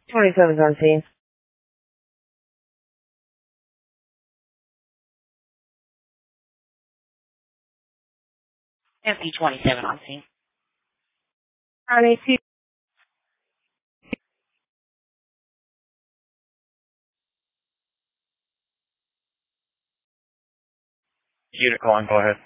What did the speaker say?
27's on scene. MP27 on scene. County 2. Unit calling, go ahead.